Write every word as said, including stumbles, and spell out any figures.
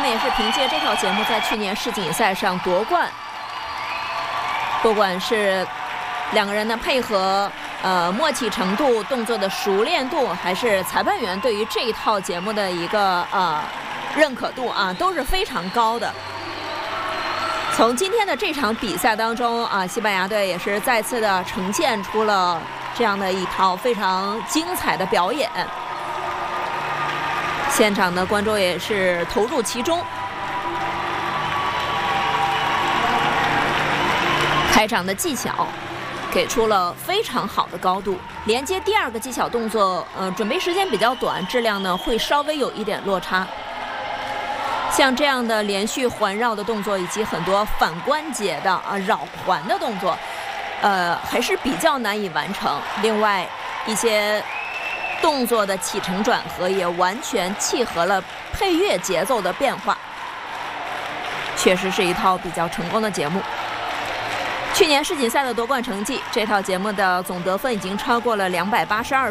们也是凭借这套节目在去年世锦赛上夺冠。不管是两个人的配合、呃默契程度、动作的熟练度，还是裁判员对于这一套节目的一个呃认可度啊，都是非常高的。从今天的这场比赛当中啊，西班牙队也是再次的呈现出了这样的一套非常精彩的表演，现场的观众也是投入其中。开场的技巧给出了非常好的高度，连接第二个技巧动作，呃，准备时间比较短，质量呢会稍微有一点落差。像这样的连续环绕的动作，以及很多反关节的啊绕环的动作，呃，还是比较难以完成。另外，一些动作的起承转合也完全契合了配乐节奏的变化，确实是一套比较成功的节目。去年世锦赛的夺冠成绩，这套节目的总得分已经超过了两百八十二